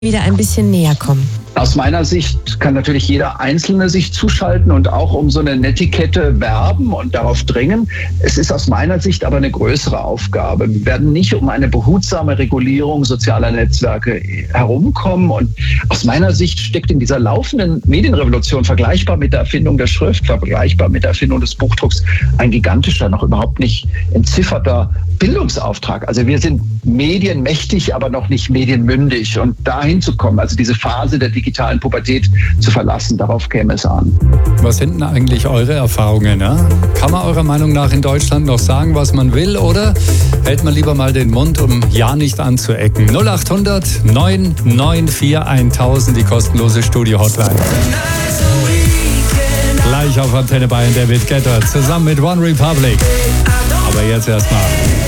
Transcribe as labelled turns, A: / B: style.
A: wieder ein bisschen näher kommen?
B: Aus meiner Sicht kann natürlich jeder Einzelne sich zuschalten und auch um so eine Netiquette werben und darauf dringen. Es ist aus meiner Sicht aber eine größere Aufgabe. Wir werden nicht um eine behutsame Regulierung sozialer Netzwerke herumkommen. Und aus meiner Sicht steckt in dieser laufenden Medienrevolution, vergleichbar mit der Erfindung der Schrift, vergleichbar mit der Erfindung des Buchdrucks, ein gigantischer, noch überhaupt nicht entzifferter Bildungsauftrag. Also wir sind medienmächtig, aber noch nicht medienmündig. Und dahin zu kommen, also diese Phase der digitalen Pubertät zu verlassen, darauf käme es an.
C: Was sind denn eigentlich eure Erfahrungen? Ne? Kann man eurer Meinung nach in Deutschland noch sagen, was man will, oder hält man lieber mal den Mund, um ja nicht anzuecken? 0800 994 1000, die kostenlose Studio-Hotline. Gleich auf Antenne Bayern, David Guetta, zusammen mit One Republic. Aber jetzt erstmal